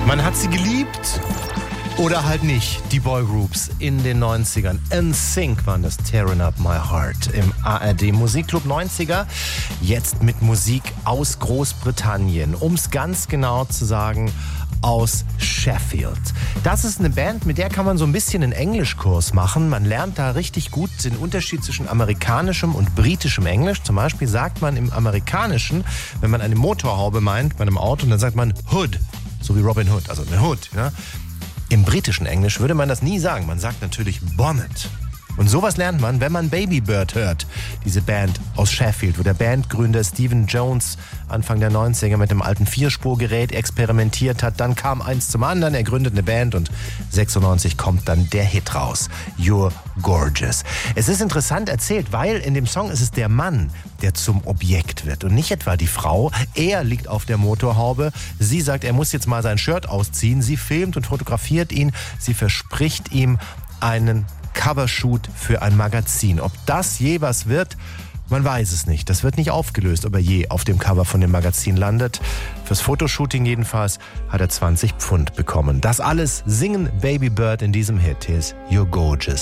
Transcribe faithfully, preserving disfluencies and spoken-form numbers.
Man hat sie geliebt oder halt nicht. Die Boygroups in den neunzigern. N Sync waren das Tearing Up My Heart im A R D Musikclub neunziger. Jetzt mit Musik aus Großbritannien. Um es ganz genau zu sagen, aus Sheffield. Das ist eine Band, mit der kann man so ein bisschen einen Englischkurs machen. Man lernt da richtig gut den Unterschied zwischen amerikanischem und britischem Englisch. Zum Beispiel sagt man im Amerikanischen, wenn man eine Motorhaube meint bei einem Auto, dann sagt man Hood, so wie Robin Hood, also eine Hood. Ja? Im britischen Englisch würde man das nie sagen. Man sagt natürlich Bonnet. Und sowas lernt man, wenn man Baby Bird hört. Diese Band aus Sheffield, wo der Bandgründer Stephen Jones Anfang der neunziger mit dem alten Vierspurgerät experimentiert hat. Dann kam eins zum anderen, er gründet eine Band und sechsundneunzig kommt dann der Hit raus. You're Gorgeous. Es ist interessant erzählt, weil in dem Song ist es der Mann, der zum Objekt wird und nicht etwa die Frau. Er liegt auf der Motorhaube. Sie sagt, er muss jetzt mal sein Shirt ausziehen. Sie filmt und fotografiert ihn. Sie verspricht ihm einen Covershoot für ein Magazin. Ob das je was wird, man weiß es nicht. Das wird nicht aufgelöst, ob er je auf dem Cover von dem Magazin landet. Fürs Fotoshooting jedenfalls hat er zwanzig Pfund bekommen. Das alles singen Baby Bird in diesem Hit. Hier ist You're Gorgeous.